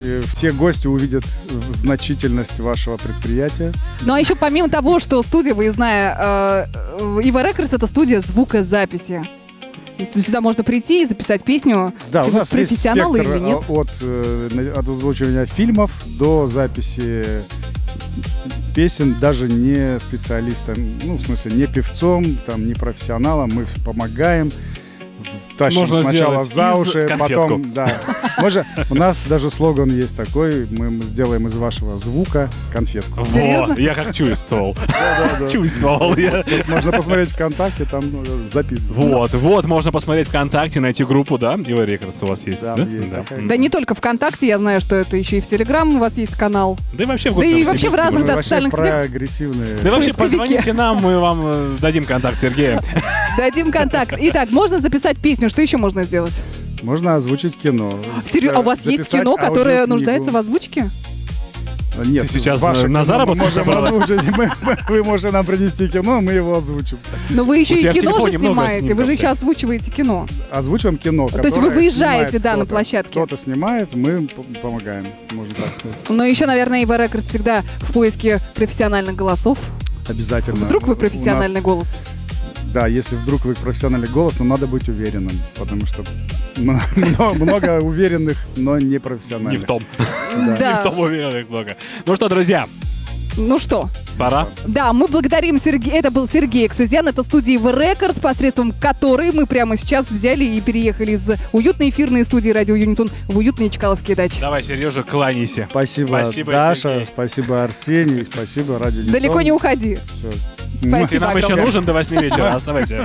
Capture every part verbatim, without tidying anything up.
все гости увидят значительность вашего предприятия. Ну а еще помимо того, что студия выездная, Ива Рекордс — это студия звукозаписи. Сюда можно прийти и записать песню. Да, у нас весь спектр или нет. От, от озвучивания фильмов до записи песен даже не специалистам, ну, в смысле, не певцом, там, не профессионалам, мы помогаем. Тащим Можно сначала за уши, конфетку. потом, да. Мы же, у нас даже слоган есть такой: мы сделаем из вашего звука конфетку. Во, я как чувствовал. Чувствовал я. Можно посмотреть ВКонтакте, там записано. Вот, вот, можно посмотреть ВКонтакте, найти группу, да? Ива Рекордс у вас есть, да? Да, есть такая. Да не только ВКонтакте, я знаю, что это еще и в Телеграм у вас есть канал. Да и вообще в Да и группе вообще в Новосибирске разных, можно. да, социальных сетях. Прогрессивные. Да и вообще поисковики. позвоните нам, мы вам э, дадим контакт Сергея. Дадим контакт. Итак, можно записать песню. Что еще можно сделать? Можно озвучить кино. Серьезно? А у вас есть кино, которое нуждается в озвучке? Нет, Ты сейчас ваше на кино заработок мы можем собралась? озвучить. Мы- мы- Вы можете нам принести кино, мы его озвучим. Но вы еще У и тебя в кино же телефоне много снимаете. Вы снимков же всяких. сейчас озвучиваете кино. Озвучиваем кино, То есть вы которое выезжаете, снимает да, на кто-то. площадке. Кто-то снимает, мы п- помогаем, можно так сказать. Но еще, наверное, Ива Рекордс всегда в поиске профессиональных голосов. Обязательно. Вдруг вы У профессиональный нас- голос? Да, если вдруг вы профессиональный голос, но надо быть уверенным, потому что м- много, много уверенных, но не Не профессиональных. в том. Да. Да. Не в том уверенных много. Ну что, друзья, Ну что, пора. да, мы благодарим Сергея. Это был Сергей Аксузян, это студия Ива Рекордс, посредством которой мы прямо сейчас взяли и переехали из уютной эфирной студии Радио Юнитон в уютные Чкаловские дачи. Давай, Сережа, кланяйся. Спасибо, Спасибо, Даша, Сергей. спасибо, Арсений, спасибо, Радио Юнитон. Далеко не уходи. Всё. Спасибо Ты нам еще огромное. нужен до восьми вечера. Оставайся.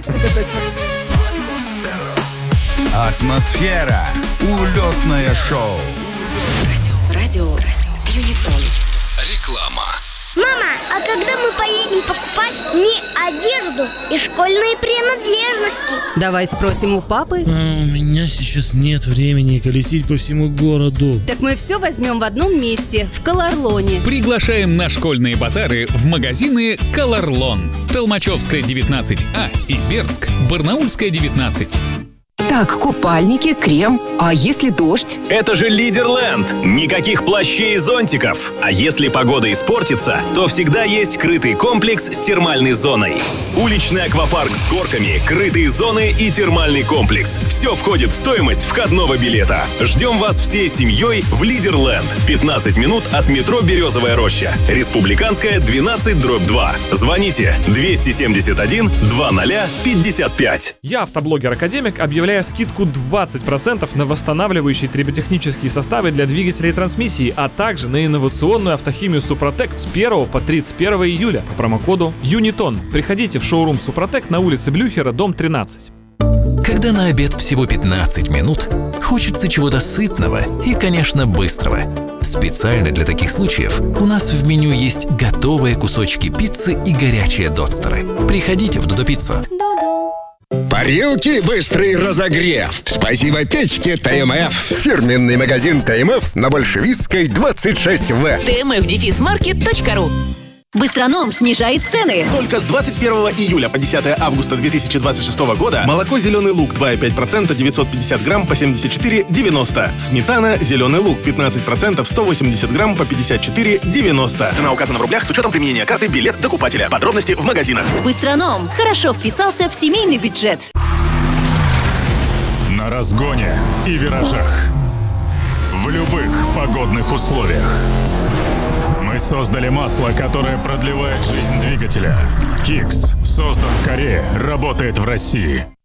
Атмосфера. Улетное шоу. Радио, радио, радио, Юнитон. Реклама. Мама, а когда мы поедем покупать мне одежду и школьные принадлежности? Давай спросим у папы. А, у меня сейчас нет времени колесить по всему городу. Так мы все возьмем в одном месте, в Колорлоне. Приглашаем на школьные базары в магазины «Колорлон». Толмачевская, девятнадцать А и Бердск, Барнаульская, девятнадцать. Так, купальники, крем. А если дождь? Это же Лидерленд! Никаких плащей и зонтиков. А если погода испортится, то всегда есть крытый комплекс с термальной зоной. Уличный аквапарк с горками, крытые зоны и термальный комплекс. Все входит в стоимость входного билета. Ждем вас всей семьей в Лидерленд. пятнадцать минут от метро «Березовая роща». Республиканская, двенадцать дробь два. Звоните двести семьдесят один двадцать пятьдесят пять. Я, автоблогер-академик, объявляю скидку двадцать процентов на восстанавливающие триботехнические составы для двигателей и трансмиссии, а также на инновационную автохимию Супротек с первого по тридцать первое июля по промокоду Юнитон. Приходите в шоурум Супротек на улице Блюхера, дом тринадцать. Когда на обед всего пятнадцать минут, хочется чего-то сытного и, конечно, быстрого. Специально для таких случаев у нас в меню есть готовые кусочки пиццы и горячие дотстеры. Приходите в Додо Пиццу. Парилки быстрый разогрев. Спасибо печке ТМФ. Фирменный магазин ТМФ на Большевистской, двадцать шесть В. тмф дефис маркет точка ру. Быстроном снижает цены. Только с двадцать первого июля по десятое августа две тысячи двадцать шестого года молоко «Зеленый лук» два и пять процента девятьсот пятьдесят грамм по семьдесят четыре девяносто. Сметана «Зеленый лук» пятнадцать процентов сто восемьдесят грамм по пятьдесят четыре девяносто. Цена указана в рублях с учетом применения карты «Билет докупателя». Подробности в магазинах. Быстроном хорошо вписался в семейный бюджет. На разгоне и виражах. В любых погодных условиях. Мы создали масло, которое продлевает жизнь двигателя. Кикс создан в Корее, работает в России.